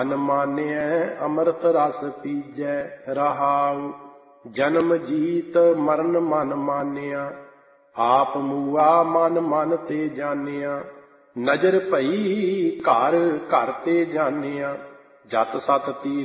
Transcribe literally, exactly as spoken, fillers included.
ਮਨ ਮਾਨਿਐ ਅੰਮ੍ਰਿਤ ਰਸ ਪੀਜੈ ਰਹਾਉ। ਜਨਮ ਜੀਤ ਮਰਨ ਮਨ ਮਾਨਿਆ, ਆਪ ਮੂਆ ਮਨ ਮਨ ਤੇ ਜਾਣਿਆ। ਨਜ਼ਰ ਭਈ ਘਰ ਘਰ ਤੇ ਜਾਣਿਆ, ਜਤ ਸਤ ਤੀਰਥ